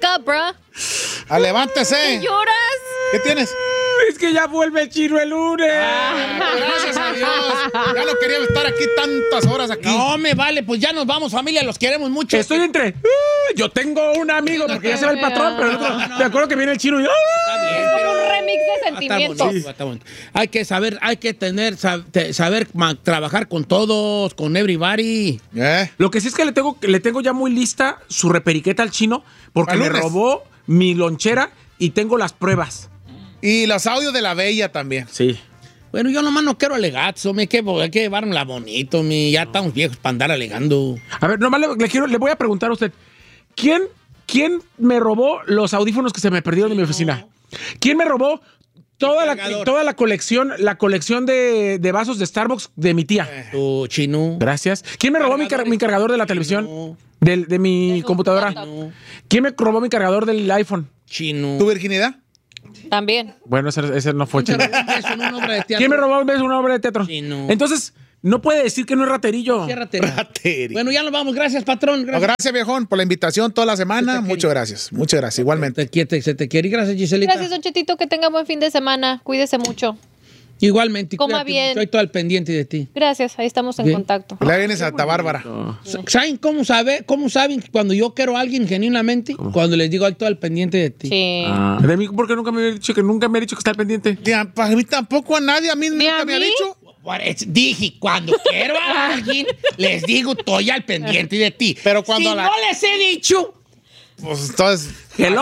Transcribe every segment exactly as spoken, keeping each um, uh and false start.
Wake up, bro. Ah, levántese. ¿Qué lloras? ¿Qué tienes? Es que ya vuelve el chino el lunes. Ah, gracias a Dios. Ya no quería estar aquí tantas horas aquí. No, me vale, pues ya nos vamos, familia, los queremos mucho. Estoy entre. Uh, yo tengo un amigo, porque ya se va el patrón, pero el otro. No, no, me acuerdo que viene el chino y. ¡Ah! Está bien, Es pero- como un remix de Va a estar sentimientos. bonito, va a estar bonito. Hay que saber, hay que tener, sab- te- saber ma- trabajar con todos, con everybody. ¿Eh? Lo que sí es que le tengo, le tengo ya muy lista su reperiqueta al chino, porque Al me lunes. robó mi lonchera y tengo las pruebas. Y los audios de la Bella también. Sí. Bueno, yo nomás no quiero alegazo, me hay que, hay que llevárnosla bonito, mi, ya estamos viejos para andar alegando. A ver, nomás le, le quiero, le voy a preguntar a usted. ¿Quién, ¿Quién me robó los audífonos que se me perdieron en mi oficina? ¿Quién me robó toda la, cargador. toda la colección, la colección de, de vasos de Starbucks de mi tía? Tu chino. Gracias. ¿Quién me robó mi, car- mi cargador de la televisión? Del- de mi De su computadora. laptop. ¿Quién me robó mi cargador del iPhone? Chino. ¿Tu virginidad? También. Bueno, ese, ese no fue Te chino. robó un beso en una obra de teatro. ¿Quién me robó un beso en una obra de teatro? Chino. Entonces, no puede decir que no es raterillo. Ciérrate. Rateri. Bueno, ya nos vamos. Gracias, patrón. No, Gracias. gracias, viejón, por la invitación toda la semana. Se te Muchas quiere. gracias. Muchas gracias. Igualmente. Te quiere, se te quiere. Y gracias, Giselita. Gracias, Don Chetito. Que tenga buen fin de semana. Cuídese mucho. Igualmente. Coma cuídate bien. mucho. Estoy todo al pendiente de ti. Gracias. Ahí estamos en Bien. contacto. La viene Santa Bárbara. ¿Saben cómo, sabe, cómo saben que cuando yo quiero a alguien genuinamente? Cuando les digo, estoy al pendiente de ti. Sí. Ah, de mí, ¿por qué nunca me había dicho que nunca me ha dicho que está al pendiente? Ya, para mí tampoco a nadie, a mí ¿Ni nunca a me ha mí? dicho. Por eso dije, cuando quiero a alguien, les digo, estoy al pendiente de ti. Pero cuando si la- no les he dicho, Pues entonces. Hello.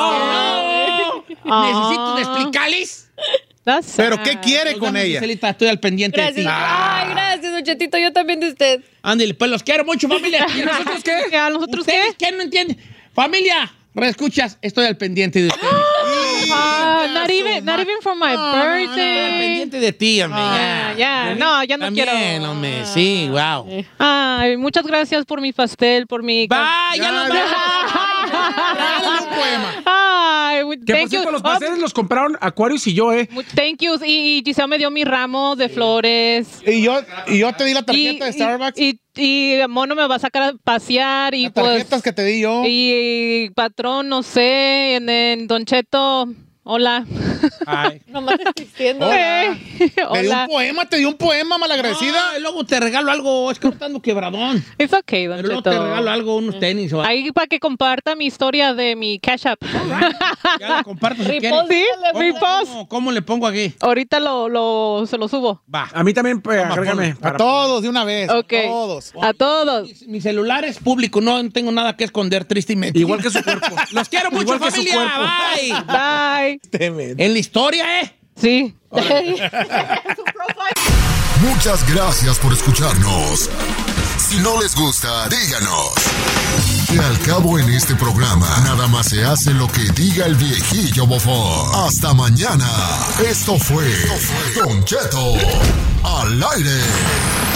no, necesito de explicarles. That's ¿Pero sad. qué quiere Nos con vemos, ella? Giselita, estoy al pendiente Gracias. de ti. Ay, gracias, Don Chetito. Yo también de usted. Ándale, pues los quiero mucho, familia. ¿Y nosotros qué? ¿Qué? ¿A nosotros qué? ¿Ustedes qué no entienden? Familia, reescuchas, estoy al pendiente de ustedes. Ah, not even, not even for my Estoy al birthday. pendiente de ti, hombre. Ah, ya. ya, no, ya no También, quiero. hombre, sí, wow. Ay, muchas gracias por mi pastel, por mi... Bye, ya nos vamos. Regálale un poema. Ay, Que por thank you. cierto, los Oh, pasteles los compraron Aquarius y yo, ¿eh? mu- thank you. Y, y Giselle me dio mi ramo de flores. Y yo, y yo te di la Y, tarjeta de Starbucks. y, y, y Mono me va a sacar a pasear y Las pues... tarjetas que te di yo. Y patrón, no sé, en, en Don Cheto, hola. Ay. Nomás estoy diciendo. Hola. Te di hola. un poema, te di un poema, malagradecida. Ay, luego te regalo algo, es que ahorita ando quebradón. It's okay, Don Pero luego Cheto. te regalo algo, unos tenis o algo. Ahí para que comparta mi historia de mi Cash App. Ya la comparto si quieres. Repost, Sí, ¿Cómo, repost. cómo, cómo le pongo aquí? Ahorita lo, lo, se lo subo. Va. A mí también, pues, Toma, agrégame. ponlo. A todos, de una vez. Ok. A todos. A todos. Mi, mi celular es público, no tengo nada que esconder, tristemente. Igual que su cuerpo. Los quiero mucho, Igual que su familia. cuerpo. Bye. Bye. En la historia, ¿eh? Sí. Muchas gracias por escucharnos. Si no les gusta, díganos. Que al cabo en este programa, nada más se hace lo que diga el viejillo bofón. Hasta mañana. Esto fue Don Cheto al aire.